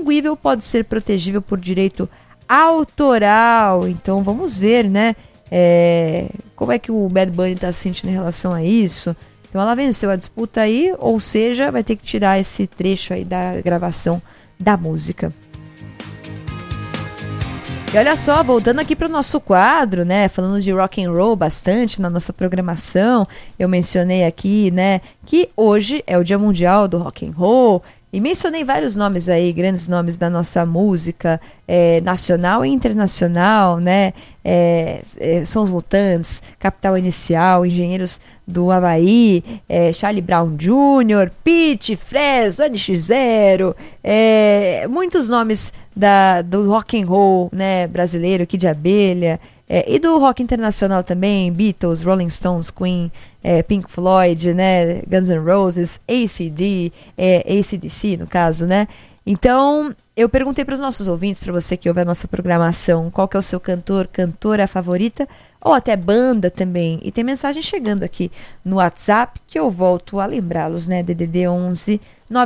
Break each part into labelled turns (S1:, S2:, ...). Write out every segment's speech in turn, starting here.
S1: extinguível pode ser protegível por direito autoral. Então vamos ver, né? Como é que o Bad Bunny tá se sentindo em relação a isso. Então ela venceu a disputa aí, ou seja, vai ter que tirar esse trecho aí da gravação da música. E olha só, voltando aqui para o nosso quadro, né, falando de rock and roll bastante na nossa programação, eu mencionei aqui, né, que hoje é o Dia Mundial do Rock and Roll, e mencionei vários nomes aí, grandes nomes da nossa música nacional e internacional, né? São os Mutantes, Capital Inicial, Engenheiros do Havaí, Charlie Brown Jr., Pitty, Fresno, NX0, muitos nomes do rock and roll, né, brasileiro, Kid de Abelha, e do rock internacional também, Beatles, Rolling Stones, Queen, Pink Floyd, né, Guns N' Roses, AC/DC no caso, né? Então, eu perguntei para os nossos ouvintes, para você que ouve a nossa programação, qual que é o seu cantor, cantora favorita, ou até banda também. E tem mensagem chegando aqui no WhatsApp, que eu volto a lembrá-los, né? DDD 11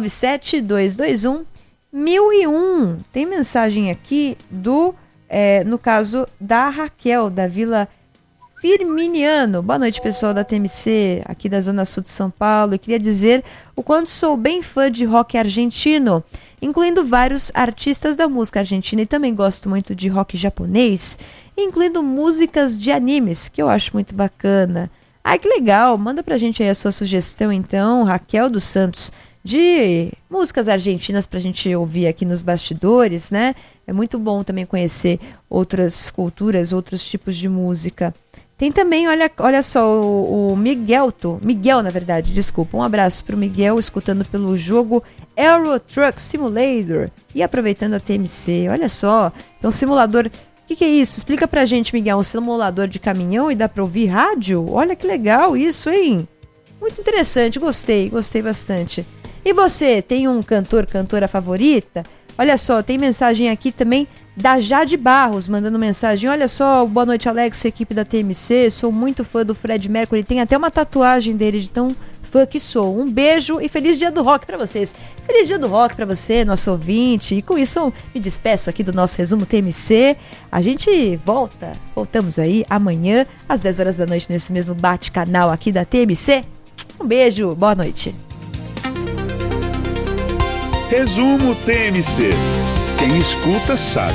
S1: 97221 1001. Tem mensagem aqui no caso da Raquel, da Vila Firminiano. Boa noite, pessoal da TMC, aqui da Zona Sul de São Paulo. Eu queria dizer o quanto sou bem fã de rock argentino, incluindo vários artistas da música argentina, e também gosto muito de rock japonês, incluindo músicas de animes, que eu acho muito bacana. Ai, que legal! Manda pra gente aí a sua sugestão, então, Raquel dos Santos, de músicas argentinas pra gente ouvir aqui nos bastidores, né? É muito bom também conhecer outras culturas, outros tipos de música. Tem também, olha só, o Miguel, na verdade, desculpa. Um abraço pro Miguel, escutando pelo jogo Euro Truck Simulator e aproveitando a TMC. Olha só, então simulador... O que é isso? Explica pra gente, Miguel. Um simulador de caminhão e dá pra ouvir rádio? Olha que legal isso, hein? Muito interessante, gostei bastante. E você, tem um cantor, cantora favorita? Olha só, tem mensagem aqui também da Jade Barros, mandando mensagem. Olha só, boa noite, Alex, equipe da TMC. Sou muito fã do Fred Mercury. Tem até uma tatuagem dele, de tão fã que sou. Um beijo e feliz dia do rock pra vocês. Feliz dia do rock pra você, nosso ouvinte. E com isso eu me despeço aqui do nosso resumo TMC. A gente voltamos aí amanhã às 10 horas da noite nesse mesmo bate-canal aqui da TMC. Um beijo, boa noite.
S2: Resumo TMC. Quem escuta sabe.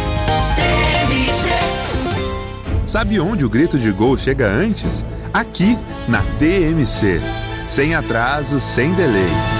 S2: Sabe onde o grito de gol chega antes? Aqui, na TMC. Sem atraso, sem delay.